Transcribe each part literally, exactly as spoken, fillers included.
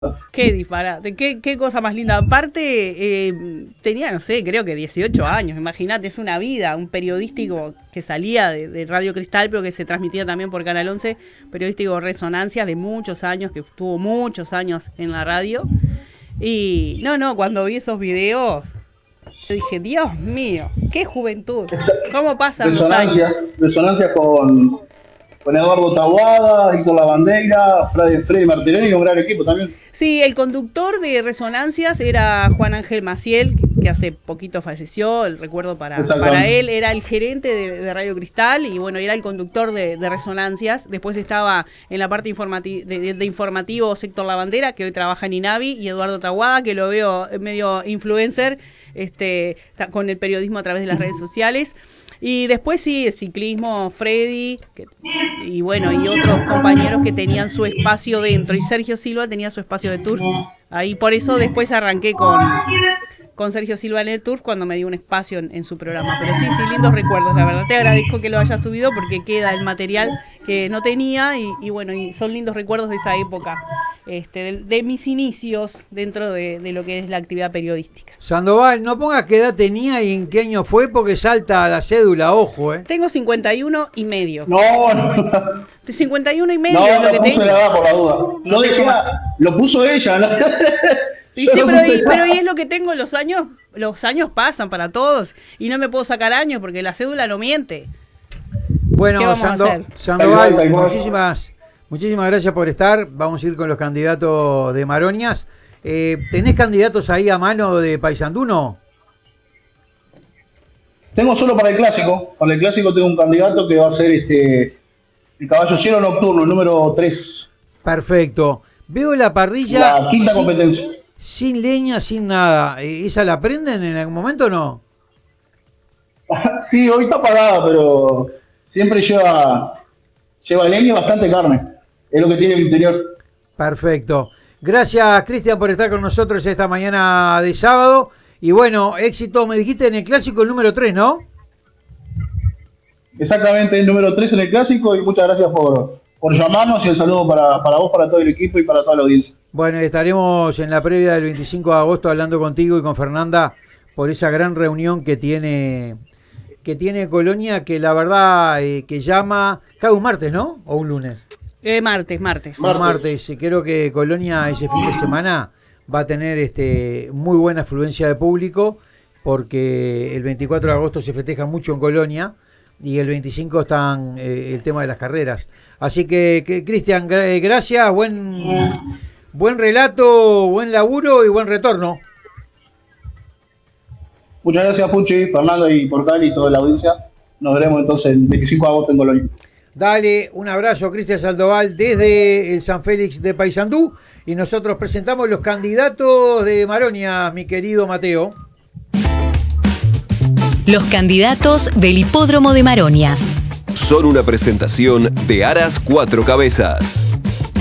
Qué disparate, qué, qué cosa más linda. Aparte, eh, tenía, no sé, creo que dieciocho años, imagínate, es una vida, un periodístico que salía de, de Radio Cristal, pero que se transmitía también por Canal once, periodístico Resonancias de muchos años, que estuvo muchos años en la radio. Y no, no, cuando vi esos videos, yo dije, Dios mío, qué juventud, cómo pasan los años. Resonancias, resonancias con, con Eduardo Taboada, Héctor Lavandeira, Freddy, Freddy Martinelli, un gran equipo también. Sí, el conductor de Resonancias era Juan Ángel Maciel, que hace poquito falleció, el recuerdo para, para él, era el gerente de, de Radio Cristal y bueno, era el conductor de, de Resonancias. Después estaba en la parte informati de, de, de informativos Héctor Lavandera, que hoy trabaja en INAVI, y Eduardo Taboada, que lo veo medio influencer, este, con el periodismo a través de las redes sociales. Y después sí, el ciclismo, Freddy, que, y bueno, y otros compañeros que tenían su espacio dentro. Y Sergio Silva tenía su espacio de turf. Ahí por eso después arranqué con, con Sergio Silva en el turf cuando me dio un espacio en, en su programa. Pero sí, sí, lindos recuerdos, la verdad. Te agradezco que lo hayas subido porque queda el material que no tenía y, y bueno, y son lindos recuerdos de esa época, este, de, de mis inicios dentro de, de lo que es la actividad periodística. Sandoval, no pongas qué edad tenía y en qué año fue porque salta la cédula, ojo, ¿eh? Tengo cincuenta y uno y medio. No, no. De cincuenta y uno y medio No, es lo no que puse tengo. la edad por la duda. No Yo dije, ah, lo puso ella, ¿no? Y sí, pero, y, pero y es lo que tengo, los años, los años pasan para todos y no me puedo sacar años porque la cédula no miente. Bueno, Sando, Sandoval, muchísimas, muchísimas gracias por estar. Vamos a ir con los candidatos de Maroñas. Eh, ¿Tenés candidatos ahí a mano de Paysandú, no? Tengo solo para el clásico. Para el clásico tengo un candidato que va a ser este el Caballo Cielo Nocturno, el número tres. Perfecto. Veo la parrilla. La quinta sin, competencia. Sin leña, sin nada. ¿Esa la prenden en algún momento o no? Sí, hoy está apagada, pero siempre lleva, lleva leña y bastante carne. Es lo que tiene el interior. Perfecto. Gracias, Cristian, por estar con nosotros esta mañana de sábado. Y bueno, éxito, me dijiste en el clásico el número tres, ¿no? Exactamente, el número tres en el clásico y muchas gracias por, por llamarnos y el saludo para, para vos, para todo el equipo y para toda la audiencia. Bueno, estaremos en la previa del veinticinco de agosto hablando contigo y con Fernanda por esa gran reunión que tiene que tiene Colonia, que la verdad eh, que llama, cae un martes, ¿no? ¿O un lunes? Eh, martes, martes. Un martes. Creo que Colonia ese fin de semana va a tener este muy buena afluencia de público porque el veinticuatro de agosto se festeja mucho en Colonia y el veinticinco están eh, el tema de las carreras. Así que, que Cristian, gracias, buen, buen relato, buen laburo y buen retorno. Muchas gracias, Puchi, Fernando y Porcal y toda la audiencia. Nos veremos entonces el veinticinco de agosto en Colonia. Dale, un abrazo, Cristian Sandoval, desde el San Félix de Paysandú. Y nosotros presentamos los candidatos de Maroñas, mi querido Mateo. Los candidatos del Hipódromo de Maroñas. Son una presentación de Aras Cuatro Cabezas.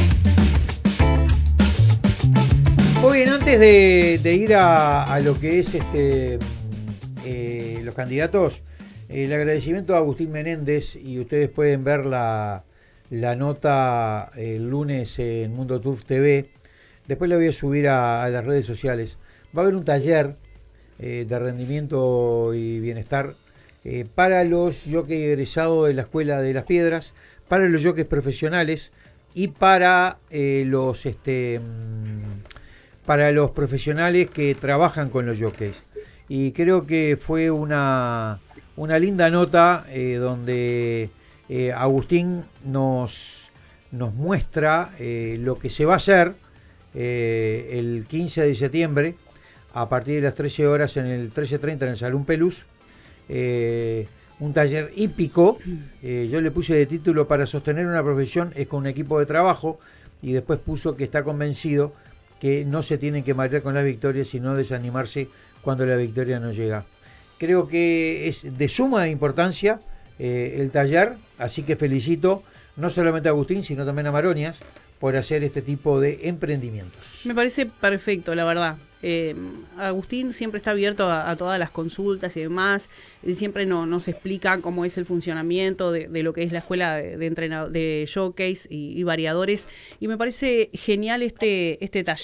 Muy bien, antes de, de ir a, a lo que es este eh, los candidatos, el agradecimiento a Agustín Menéndez, y ustedes pueden ver la, la nota el lunes en Mundo Turf T V. Después la voy a subir a, a las redes sociales. Va a haber un taller eh, de rendimiento y bienestar eh, para los jockeys egresados de la Escuela de las Piedras, para los jockeys profesionales y para eh, los este para los profesionales que trabajan con los jockeys. Y creo que fue una, una linda nota eh, donde eh, Agustín nos, nos muestra eh, lo que se va a hacer eh, el quince de septiembre a partir de las trece horas en el trece treinta en el Salón Pelús. Eh, un taller hípico. Eh, yo le puse de título: para sostener una profesión es con un equipo de trabajo, y después puso que está convencido que no se tienen que marear con las victorias, sino desanimarse cuando la victoria no llega. Creo que es de suma importancia eh, el taller, así que felicito no solamente a Agustín, sino también a Maroñas por hacer este tipo de emprendimientos. Me parece perfecto, la verdad. Eh, Agustín siempre está abierto a, a todas las consultas y demás, y siempre no, nos explica cómo es el funcionamiento de, de lo que es la escuela de, de, entrenador, de jockeys y, y variadores, y me parece genial este, este taller.